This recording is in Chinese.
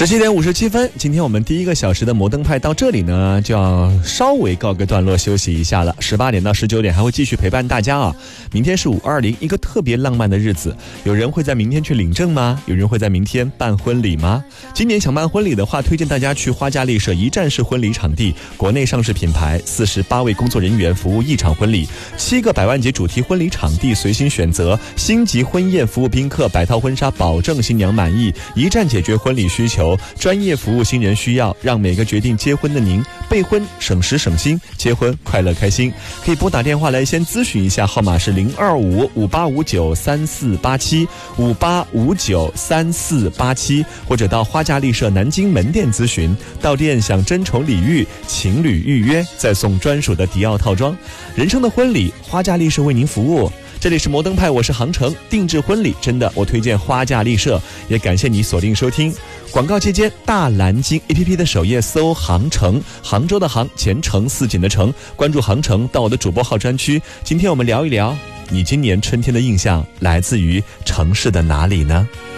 17:57，今天我们第一个小时的摩登派到这里呢，就要稍微告个段落，休息一下了。18点到19点还会继续陪伴大家啊。明天是520，一个特别浪漫的日子。有人会在明天去领证吗？有人会在明天办婚礼吗？今年想办婚礼的话，推荐大家去花家丽舍一站式婚礼场地，国内上市品牌，48位工作人员服务一场婚礼，7个100万级主题婚礼场地随心选择，星级婚宴服务宾客，100套婚纱保证新娘满意，一站解决婚礼需求，专业服务新人需要，让每个决定结婚的您备婚省时省心，结婚快乐开心。可以拨打电话来先咨询一下，号码是025-5859-3487，5859-3487，或者到花家丽舍南京门店咨询。到店享珍宠礼遇，情侣预约再送专属的迪奥套装。人生的婚礼，花家丽舍为您服务。这里是摩登派，我是航程。定制婚礼真的，我推荐花家丽舍，也感谢你锁定收听。广告期间，大蓝鲸 APP 的首页搜航程，杭州的杭，前程似锦的程，关注航程，到我的主播号专区。今天我们聊一聊，你今年春天的印象来自于城市的哪里呢？